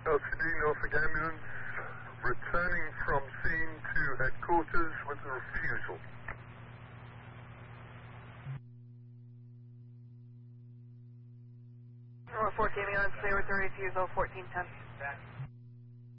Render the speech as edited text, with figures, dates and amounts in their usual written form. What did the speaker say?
LCD Norfolk Ambulance, returning from scene to headquarters with a refusal. Norfolk Ambulance, they were 30 refusal, 1410.